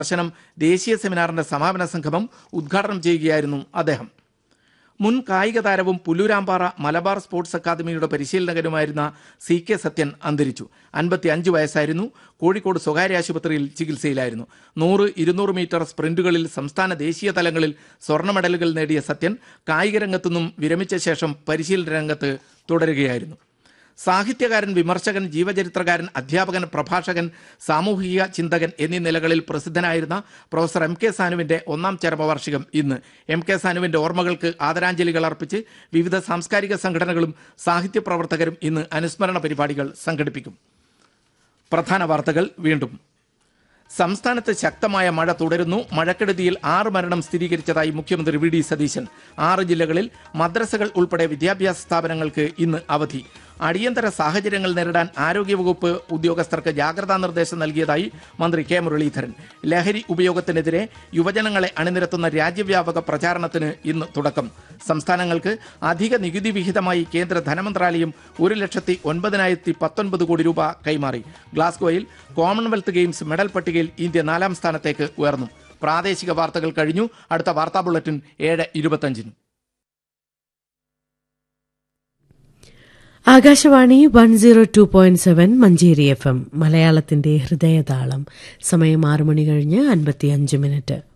ദർശനം ദേശീയ സെമിനാറിന്റെ സമാപന സംഗമം ഉദ്ഘാടനം ചെയ്യുകയായിരുന്നു അദ്ദേഹം. മുൻ കായിക താരവും പുല്ലൂരാമ്പാറ മലബാർ സ്പോർട്സ് അക്കാദമിയുടെ പരിശീലകനുമായിരുന്ന CK സത്യൻ അന്തരിച്ചു. 55 വയസ്സായിരുന്നു. കോഴിക്കോട് സ്വകാര്യ ആശുപത്രിയിൽ ചികിത്സയിലായിരുന്നു. 100, 200 മീറ്റർ സ്പ്രിന്റുകളിൽ സംസ്ഥാന ദേശീയ തലങ്ങളിൽ സ്വർണ്ണ മെഡലുകൾ നേടിയ സത്യൻ കായിക രംഗത്തുനിന്നും വിരമിച്ച ശേഷം പരിശീലന രംഗത്ത് തുടരുകയായിരുന്നു. സാഹിത്യകാരൻ, വിമർശകൻ, ജീവചരിത്രകാരൻ, അധ്യാപകൻ, പ്രഭാഷകൻ, സാമൂഹിക ചിന്തകൻ എന്നീ നിലകളിൽ പ്രസിദ്ധനായിരുന്ന പ്രൊഫസർ MK സാനുവിന്റെ 1ാം ചരമവാർഷികം ഇന്ന്. MK സാനുവിന്റെ ഓർമ്മകൾക്ക് ആദരാഞ്ജലികൾ അർപ്പിച്ച് വിവിധ സാംസ്കാരിക സംഘടനകളും സാഹിത്യ പ്രവർത്തകരും ഇന്ന് അനുസ്മരണ പരിപാടികൾ സംഘടിപ്പിക്കും. പ്രധാന വാർത്തകൾ വീണ്ടും. സംസ്ഥാനത്ത് ശക്തമായ മഴ തുടരുന്നു. മഴക്കെടുതിയിൽ 6 മരണം സ്ഥിരീകരിച്ചതായി മുഖ്യമന്ത്രി VD സതീശൻ. 6 ജില്ലകളിൽ മദ്രസകൾ ഉൾപ്പെടെ വിദ്യാഭ്യാസ സ്ഥാപനങ്ങൾക്ക് ഇന്ന് അവധി. അടിയന്തര സാഹചര്യങ്ങൾ നേരിടാൻ ആരോഗ്യവകുപ്പ് ഉദ്യോഗസ്ഥർക്ക് ജാഗ്രതാ നിർദ്ദേശം നൽകിയതായി മന്ത്രി K മുരളീധരൻ. ലഹരി ഉപയോഗത്തിനെതിരെ യുവജനങ്ങളെ അണിനിരത്തുന്ന രാജ്യവ്യാപക പ്രചാരണത്തിന് ഇന്ന് തുടക്കം. സംസ്ഥാനങ്ങൾക്ക് അധിക നികുതി വിഹിതമായി കേന്ദ്ര ധനമന്ത്രാലയം 1,09,019 കോടി രൂപ കൈമാറി. ഗ്ലാസ്ഗോയിൽ കോമൺവെൽത്ത് ഗെയിംസ് മെഡൽ പട്ടികയിൽ ഇന്ത്യ 4ാം സ്ഥാനത്തേക്ക് ഉയർന്നു. പ്രാദേശിക വാർത്തകൾ കഴിഞ്ഞു. അടുത്ത വാർത്താ ബുള്ളറ്റിൻ 7:25. ആകാശവാണി 102.7 മഞ്ചേരി FM മലയാളത്തിന്റെ ഹൃദയതാളം. സമയം 6 മണി കഴിഞ്ഞ് 55 മിനിറ്റ്.